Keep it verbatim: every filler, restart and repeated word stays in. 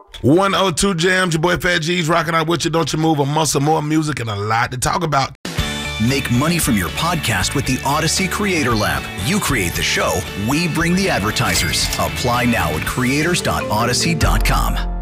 one oh two Jams, your boy Fat G's rocking out with you. Don't you move, a muscle, more music, and a lot to talk about. Make money from your podcast with the Odyssey Creator Lab. You create the show, we bring the advertisers. Apply now at creators dot odyssey dot com.